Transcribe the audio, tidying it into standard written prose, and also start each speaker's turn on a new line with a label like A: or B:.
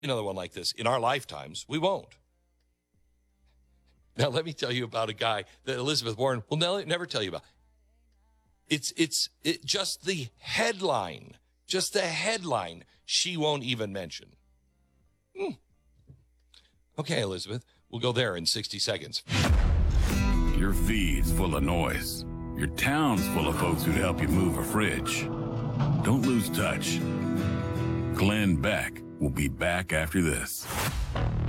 A: another one like this in our lifetimes. We won't. Now, let me tell you about a guy that Elizabeth Warren will never tell you about. It's just the headline, she won't even mention. Okay, Elizabeth, we'll go there in 60 seconds.
B: Your feed's full of noise. Your town's full of folks who'd help you move a fridge. Don't lose touch. Glenn Beck will be back after this.